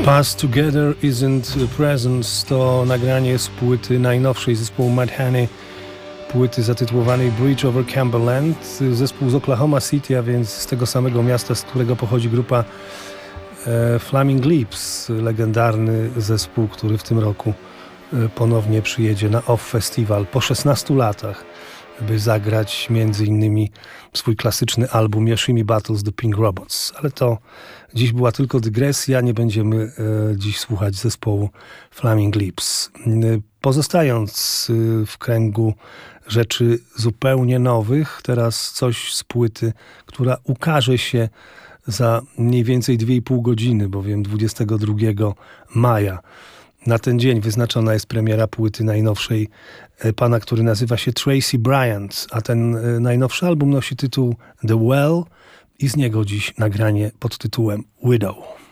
Past Together Isn't Presence to nagranie z płyty najnowszej zespołu Mad Honey, płyty zatytułowanej Bridge over Cumberland. Zespół z Oklahoma City, a więc z tego samego miasta, z którego pochodzi grupa Flaming Lips, legendarny zespół, który w tym roku ponownie przyjedzie na Off Festival po 16 latach, by zagrać między innymi swój klasyczny album Yoshimi Battles The Pink Robots. Ale to dziś była tylko dygresja, nie będziemy dziś słuchać zespołu Flaming Lips. Pozostając w kręgu rzeczy zupełnie nowych, teraz coś z płyty, która ukaże się za mniej więcej 2,5 godziny, bowiem 22 maja. Na ten dzień wyznaczona jest premiera płyty najnowszej pana, który nazywa się Tracy Bryant, a ten najnowszy album nosi tytuł The Well i z niego dziś nagranie pod tytułem Widow.